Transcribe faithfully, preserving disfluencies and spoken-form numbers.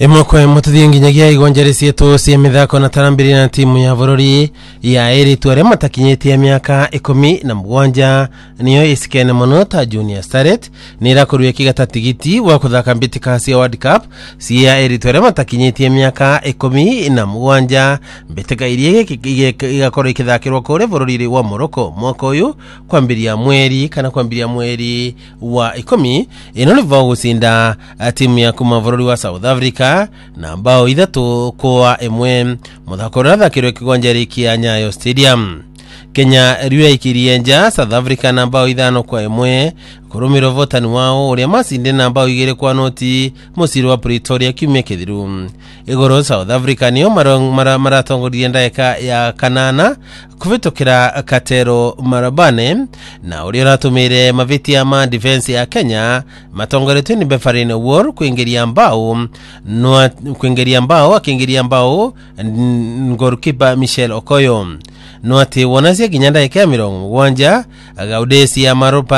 Emo kwa mutudhi nginyagia igonjeresi yetu cia mithako na tarambiri na timu ya bururi ya eritu aria matakinyetie miaka ikumi na mugwanja niyo isikene muno ta Junior Starlet nirakorwo ikigata tigiti wa kuthaka mbitika cia World Cup cia eritu aria matakinyetie miaka ikumi na mugwanja mbitika iria igakorwo ikithakirwo kure bururi wa Morocco mwaka uyu kwambiria mweri kana kwambiria mweri wa ikumi ino ni vagucinda timu ya kuma bururi wa South Africa na bao ithatu kwa emwe muthako rathakirwe kigonjeri kia Nyayo Stadium. Kenya riwe ikirie nja South Africa na bao ithano kwa emwe kurumiro votani wao uria masinde na bao igire kwa noti musiri wa Pretoria kiumia kithiru. Igoro South Africa niyo maratongoria ndagika ya kanana kuvitokera Katero Marabane na uria ratumire mavitia ma defense ya Kenya matongoretwe ni Befarine War kuingiria mbao no kuingiria mbao akingiria mbao goalkeeper Michel Okoyo no ati wonazia ginyanda ya mirongo mugwanja Gaudesi ya Maropa